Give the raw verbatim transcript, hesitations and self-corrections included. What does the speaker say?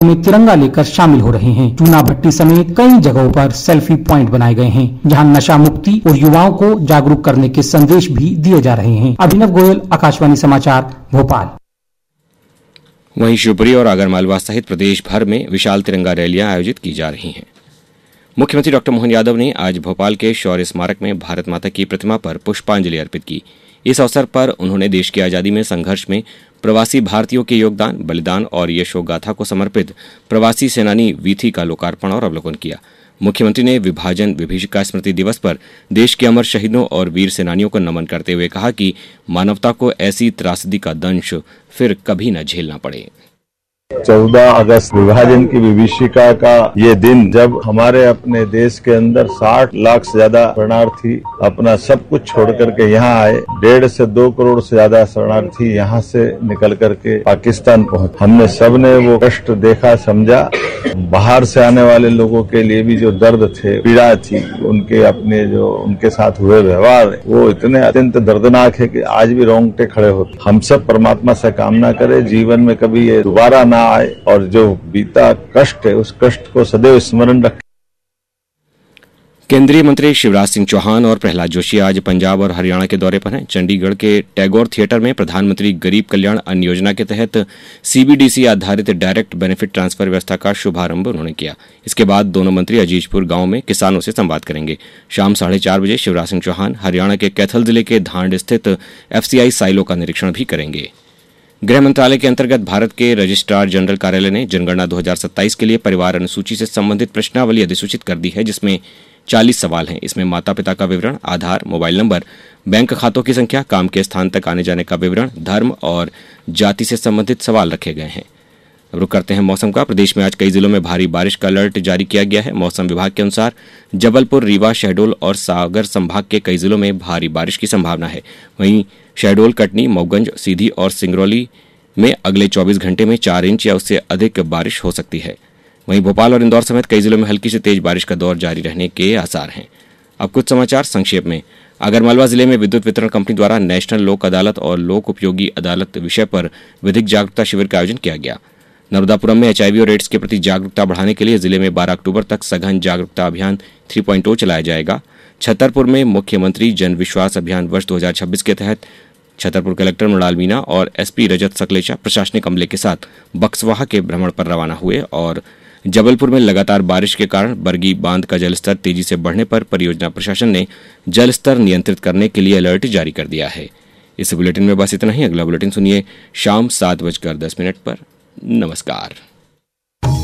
में तिरंगा लेकर शामिल हो रहे हैं। चूना भट्टी समेत कई जगहों पर सेल्फी प्वाइंट बनाए गए हैं, जहां नशा मुक्ति और युवाओं को जागरूक करने के संदेश भी दिए जा रहे हैं। अभिनव गोयल, आकाशवाणी समाचार, भोपाल। वहीं शिवपुरी और आगरमालवा सहित प्रदेश भर में विशाल तिरंगा रैलियां आयोजित की जा रही हैं। मुख्यमंत्री डॉक्टर मोहन यादव ने आज भोपाल के शौर्य स्मारक में भारत माता की प्रतिमा पर पुष्पांजलि अर्पित की। इस अवसर पर उन्होंने देश की आजादी में संघर्ष में प्रवासी भारतीयों के योगदान, बलिदान और यशोगाथा को समर्पित प्रवासी सेनानी वीथी का लोकार्पण और अवलोकन किया। मुख्यमंत्री ने विभाजन विभीषिका स्मृति दिवस पर देश के अमर शहीदों और वीर सेनानियों को नमन करते हुए कहा कि मानवता को ऐसी त्रासदी का दंश फिर कभी न झेलना पड़े। चौदह अगस्त विभाजन की विभीषिका का ये दिन, जब हमारे अपने देश के अंदर साठ लाख से ज्यादा शरणार्थी अपना सब कुछ छोड़ करके यहाँ आए। डेढ़ से दो करोड़ से ज्यादा शरणार्थी यहाँ से निकल करके पाकिस्तान पहुंचे। हमने सबने वो कष्ट देखा, समझा। बाहर से आने वाले लोगों के लिए भी जो दर्द थे, पीड़ा थी, उनके अपने जो उनके साथ हुए व्यवहार, वो इतने अत्यंत दर्दनाक है कि आज भी रोंगटे खड़े होते। हम सब परमात्मा से कामना करें जीवन में कभी ये दोबारा ना आए और जो बीता कष्ट है उस कष्ट को सदैव स्मरण रखें। केंद्रीय मंत्री शिवराज सिंह चौहान और प्रहलाद जोशी आज पंजाब और हरियाणा के दौरे पर हैं। चंडीगढ़ के टैगोर थिएटर में प्रधानमंत्री गरीब कल्याण अन्न योजना के तहत सीबीडीसी आधारित डायरेक्ट बेनिफिट ट्रांसफर व्यवस्था का शुभारंभ उन्होंने किया। इसके बाद दोनों मंत्री अजीजपुर गांव में किसानों से संवाद करेंगे। शाम साढ़े चार बजे शिवराज सिंह चौहान हरियाणा के कैथल जिले के धांड स्थित एफसीआई साइलो का निरीक्षण भी करेंगे। गृह मंत्रालय के अंतर्गत भारत के रजिस्ट्रार जनरल कार्यालय ने जनगणना दो हज़ार सत्ताईस के लिए परिवार अनुसूची से संबंधित प्रश्नावली अधिसूचित कर दी है, जिसमें चालीस सवाल हैं। इसमें माता पिता का विवरण, आधार, मोबाइल नंबर, बैंक खातों की संख्या, काम के स्थान तक आने जाने का विवरण, धर्म और जाति से संबंधित सवाल रखे गए हैं। अब रुक करते हैं मौसम का। प्रदेश में आज कई जिलों में भारी बारिश का अलर्ट जारी किया गया है। मौसम विभाग के अनुसार जबलपुर, रीवा, शहडोल और सागर संभाग के कई जिलों में भारी बारिश की संभावना है। वहीं शहडोल, कटनी, मऊगंज, सीधी और सिंगरौली में अगले चौबीस घंटे में चार इंच या उससे अधिक बारिश हो सकती है। वहीं भोपाल और इंदौर समेत कई जिलों में हल्की से तेज बारिश का दौर जारी रहने के आसार हैं। अब कुछ समाचार संक्षेप में। आगरमालवा जिले में विद्युत वितरण कंपनी द्वारा नेशनल लोक अदालत और लोक उपयोगी अदालत विषय पर विधिक जागरूकता शिविर का आयोजन किया गया। नर्मदापुरम में एचआईवी और एड्स के प्रति जागरूकता बढ़ाने के लिए जिले में बारह अक्टूबर तक सघन जागरूकता अभियान तीन पॉइंट ओ चलाया जाएगा। छतरपुर में मुख्यमंत्री जन विश्वास अभियान वर्ष दो हज़ार छब्बीस के तहत छतरपुर कलेक्टर मृणाल मीणा और एसपी रजत सकलेचा प्रशासनिक अमले के साथ बक्सवाहा के भ्रमण पर रवाना हुए। और जबलपुर में लगातार बारिश के कारण बरगी बांध का जलस्तर तेजी से बढ़ने पर परियोजना प्रशासन ने जलस्तर नियंत्रित करने के लिए अलर्ट जारी कर दिया है। इस बुलेटिन में बस इतना ही। अगला बुलेटिन सुनिए शाम सात बजकर दस मिनट पर। नमस्कार।